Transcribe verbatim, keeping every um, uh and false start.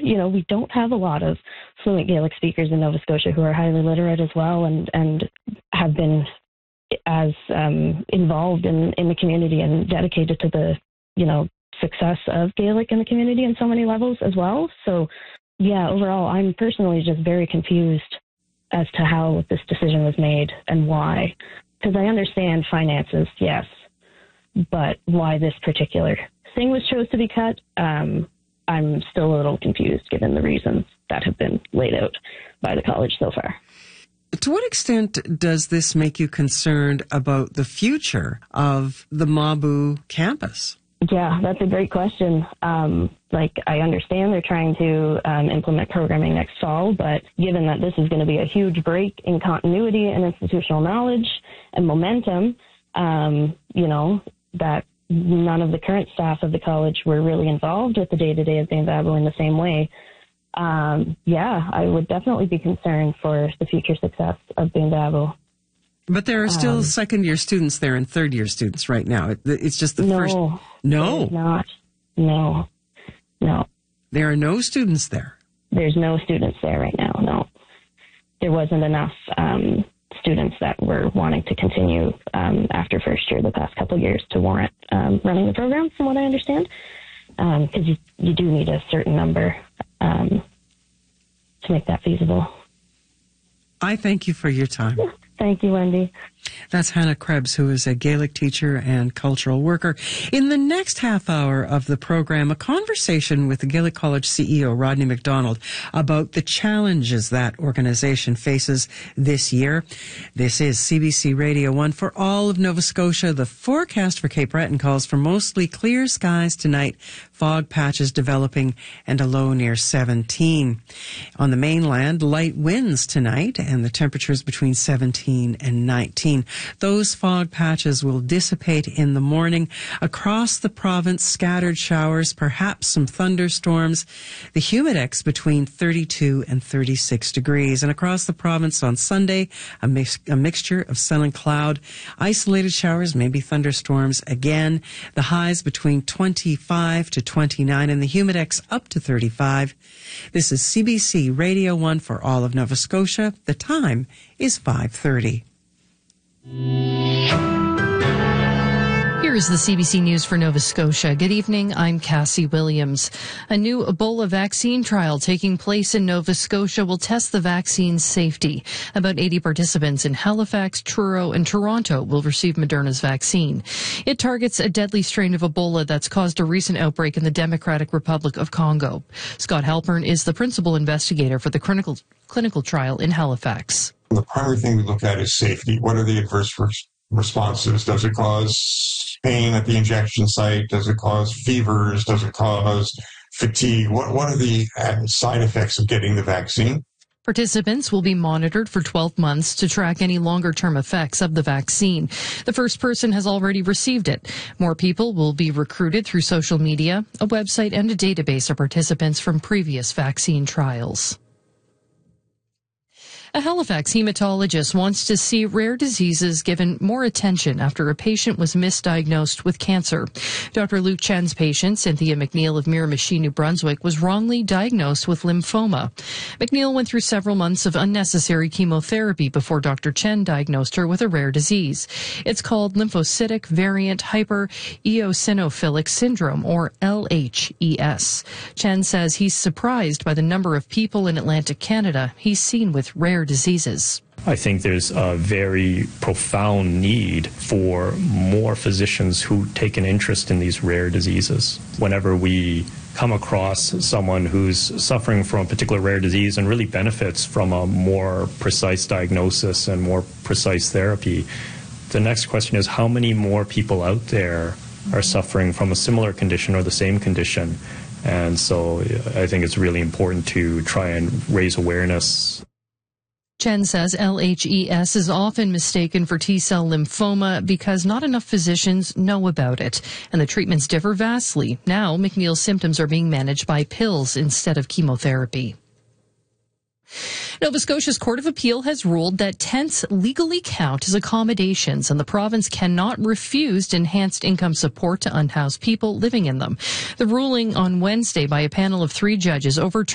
you know, we don't have a lot of fluent Gaelic speakers in Nova Scotia who are highly literate as well and, and have been as um, involved in, in the community and dedicated to the, you know, success of Gaelic in the community in so many levels as well. So, yeah, overall, I'm personally just very confused as to how this decision was made and why. Because I understand finances, yes, but why this particular thing was chose to be cut, um, I'm still a little confused given the reasons that have been laid out by the college so far. To what extent does this make you concerned about the future of the Mabou campus? Yeah, that's a great question. Um, like, I understand they're trying to um, implement programming next fall, but given that this is going to be a huge break in continuity and institutional knowledge and momentum, um, you know, that none of the current staff of the college were really involved with the day-to-day of Bain-Babou in the same way. Um, yeah, I would definitely be concerned for the future success of Bain-Babou. But there are still Um, second-year students there and third-year students right now. It, it's just the no, first... No, there's not. No, no. There are no students there. There's no students there right now, no. There wasn't enough um, students that were wanting to continue um, after first year the past couple of years to warrant um, running the program, from what I understand, because um, you, you do need a certain number um, to make that feasible. I thank you for your time. Yeah. Thank you, Wendy. That's Hannah Krebs, who is a Gaelic teacher and cultural worker. In the next half hour of the program, a conversation with the Gaelic College C E O, Rodney McDonald, about the challenges that organization faces this year. This is C B C Radio one for all of Nova Scotia. The forecast for Cape Breton calls for mostly clear skies tonight, fog patches developing, and a low near seventeen. On the mainland, light winds tonight, and the temperatures between seventeen and nineteen. Those fog patches will dissipate in the morning. Across the province, scattered showers, perhaps some thunderstorms. The humidex between thirty-two and thirty-six degrees. And across the province on Sunday, a, mix, a mixture of sun and cloud. Isolated showers, maybe thunderstorms again. The highs between twenty-five to twenty-nine and the humidex up to thirty-five. This is C B C Radio one for all of Nova Scotia. The time is five thirty. Here is the C B C News for Nova Scotia. Good evening, I'm Cassie Williams. A new Ebola vaccine trial taking place in Nova Scotia will test the vaccine's safety. About eighty participants in Halifax, Truro, and Toronto will receive Moderna's vaccine. It targets a deadly strain of Ebola that's caused a recent outbreak in the Democratic Republic of Congo. Scott Halpern is the principal investigator for the clinical, clinical trial in Halifax. The primary thing we look at is safety. What are the adverse responses? Does it cause pain at the injection site? Does it cause fevers? Does it cause fatigue? What, what are the side effects of getting the vaccine? Participants will be monitored for twelve months to track any longer-term effects of the vaccine. The first person has already received it. More people will be recruited through social media, a website, and a database of participants from previous vaccine trials. A Halifax hematologist wants to see rare diseases given more attention after a patient was misdiagnosed with cancer. Doctor Luke Chen's patient, Cynthia McNeil of Miramichi, New Brunswick, was wrongly diagnosed with lymphoma. McNeil went through several months of unnecessary chemotherapy before Doctor Chen diagnosed her with a rare disease. It's called lymphocytic variant hypereosinophilic syndrome, or L H E S. Chen says he's surprised by the number of people in Atlantic Canada he's seen with rare diseases. I think there's a very profound need for more physicians who take an interest in these rare diseases. Whenever we come across someone who's suffering from a particular rare disease and really benefits from a more precise diagnosis and more precise therapy, the next question is how many more people out there are suffering from a similar condition or the same condition? And so I think it's really important to try and raise awareness. Chen says L H E S is often mistaken for T-cell lymphoma because not enough physicians know about it, and the treatments differ vastly. Now, McNeil's symptoms are being managed by pills instead of chemotherapy. Nova Scotia's Court of Appeal has ruled that tents legally count as accommodations, and the province cannot refuse enhanced income support to unhoused people living in them. The ruling on Wednesday by a panel of three judges overturned